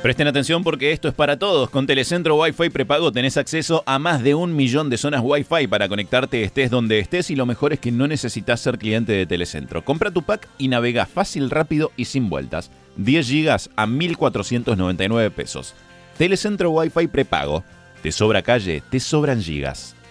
Presten atención porque esto es para todos. Con Telecentro Wi-Fi prepago tenés acceso a más de 1 millón de zonas Wi-Fi para conectarte estés donde estés, y lo mejor es que no necesitas ser cliente de Telecentro. Compra tu pack y navega fácil, rápido y sin vueltas. 10 gigas a 1.499 pesos. Telecentro Wi-Fi prepago. Te sobra calle, te sobran gigas.